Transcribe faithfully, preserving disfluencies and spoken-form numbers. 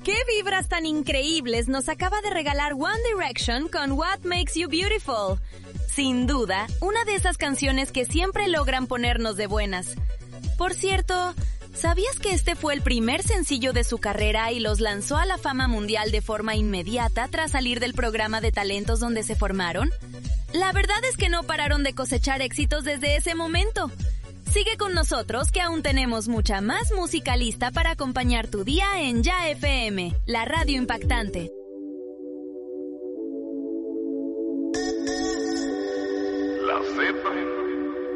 ¿Qué vibras tan increíbles nos acaba de regalar One Direction con What Makes You Beautiful? Sin duda, una de esas canciones que siempre logran ponernos de buenas. Por cierto, ¿sabías que este fue el primer sencillo de su carrera y los lanzó a la fama mundial de forma inmediata tras salir del programa de talentos donde se formaron? La verdad es que no pararon de cosechar éxitos desde ese momento. Sigue con nosotros que aún tenemos mucha más música lista para acompañar tu día en Ya F M, la radio impactante.